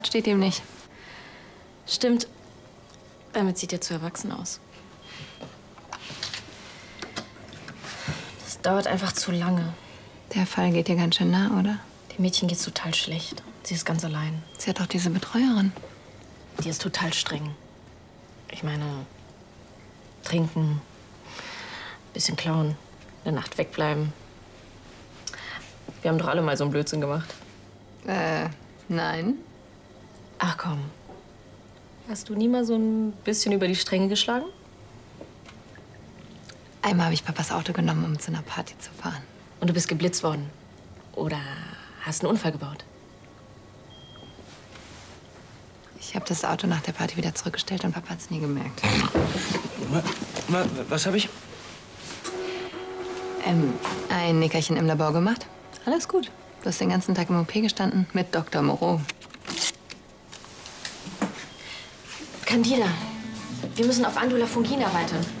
Steht ihm nicht. Stimmt. Damit sieht er zu erwachsen aus. Das dauert einfach zu lange. Der Fall geht dir ganz schön nah, oder? Dem Mädchen geht's total schlecht. Sie ist ganz allein. Sie hat doch diese Betreuerin. Die ist total streng. Ich meine, trinken, bisschen klauen, eine Nacht wegbleiben. Wir haben doch alle mal so einen Blödsinn gemacht. Nein. Ach komm. Hast du nie mal so ein bisschen über die Stränge geschlagen? Einmal habe ich Papas Auto genommen, um zu einer Party zu fahren. Und du bist geblitzt worden? Oder hast einen Unfall gebaut? Ich habe das Auto nach der Party wieder zurückgestellt und Papa hat es nie gemerkt. Was habe ich? Ein Nickerchen im Labor gemacht. Alles gut. Du hast den ganzen Tag im OP gestanden mit Dr. Moreau. Candida, wir müssen auf Andula Fungina weiter.